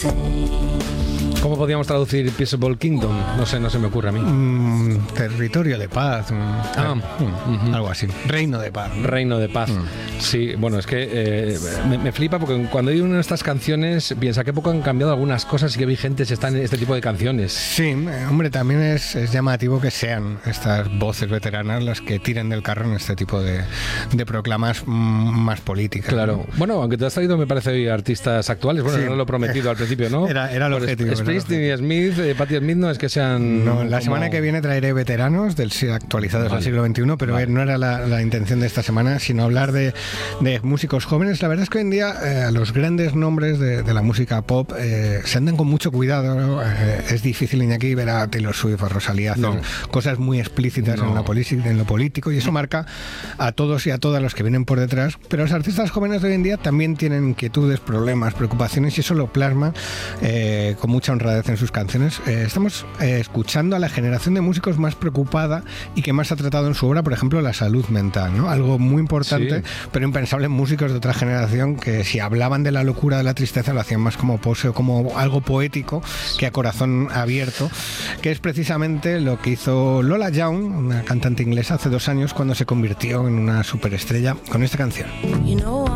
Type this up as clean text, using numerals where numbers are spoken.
¿Cómo podríamos traducir Peaceable Kingdom? No sé, no se me ocurre a mí. Territorio de paz. Algo así. Reino de paz. Reino de paz. Sí, bueno, es que me flipa porque cuando hay una de estas canciones piensa que poco han cambiado algunas cosas y que vigentes están este tipo de canciones. Sí, hombre, también es llamativo que sean estas voces veteranas las que tiren del carro en este tipo de proclamas más políticas. Claro. ¿No? Bueno, aunque te has traído, me parece, hoy artistas actuales. Bueno, sí, era lo prometido al principio, ¿no? Era lo objetivo. Springsteen y Smith, Patti Smith, no es que sean... No, la semana que viene traeré veteranos actualizados del siglo XXI, pero no era la intención de esta semana, sino hablar de músicos jóvenes. La verdad es que hoy en día los grandes nombres de la música pop se andan con mucho cuidado, ¿no? Es difícil, Iñaki, ver a Taylor Swift o Rosalía hacer cosas muy explícitas en lo político, y eso marca a todos y a todas los que vienen por detrás. Pero los artistas jóvenes de hoy en día también tienen inquietudes, problemas, preocupaciones, y eso lo plasma con mucha honradez en sus canciones. Estamos escuchando a la generación de músicos más preocupada y que más ha tratado en su obra, por ejemplo, la salud mental, ¿no? Algo muy importante, pero impensable en músicos de otra generación, que si hablaban de la locura, de la tristeza, lo hacían más como pose o como algo poético que a corazón abierto, que es precisamente lo que hizo Lola Young, una cantante inglesa, hace 2 años, cuando se convirtió en una superestrella con esta canción.